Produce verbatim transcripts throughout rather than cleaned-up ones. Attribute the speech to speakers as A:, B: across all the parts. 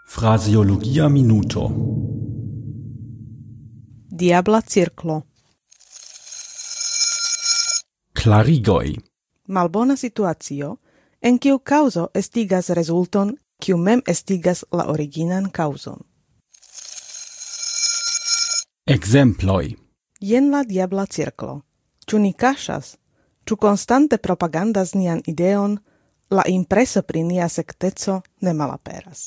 A: Fraseologia minuto.
B: Diabla cirklo.
A: Klarigoj.
B: Malbona situacio, en kiu causo estigas rezulton, kiu mem estigas la originan cauzon.
A: Ekzemploj.
B: Jen la diabla cirklo. Ĉu ni kaŝas, ĉu konstante propagandas nian ideon, la impreso pri nia sekteco ne malaperas.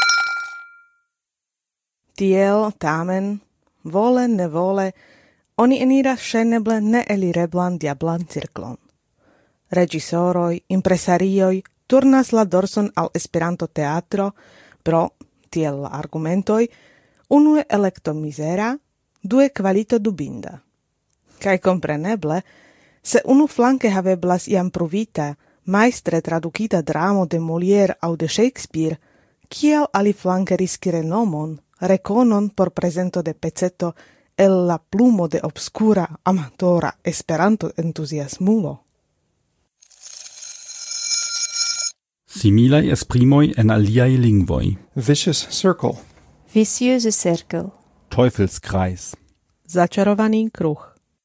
B: Tiel, tamen, vole nevole, oni eniras ŝajneble neelireblan diablan cirklon. Reĝisoroj, impresarioj turnas la dorson al Esperanto-teatro pro, tiel la argumentoj, unue elekto mizera, due kvalito dubinda. Kaj kompreneble, se unu flanke haveblas iam pruvita, majstre tradukita dramo de Molière aŭ de Shakespeare, kiel aliflanke riski renomon, rekonon por prezento de peceto el la plumo de obskura amatora Esperanto-entuziasmulo.
A: Similaj esprimoj en aliaj lingvoj.
C: Vicious circle.
D: Viciöse cirkel.
A: Teufelskreis.
B: Začarovaný kruh.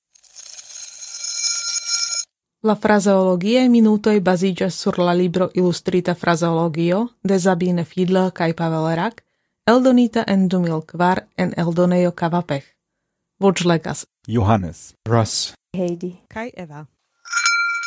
B: La frazeologiae minutoj baziĝas sur la libro Ilustrita frazeologio de Sabine Fiedler kaj Pavel Rak, eldonita en du mil kvar en eldonejo Kavapech. Voĉlegas
A: Johannes.
C: Russ.
D: Heidi.
B: kaj Eva.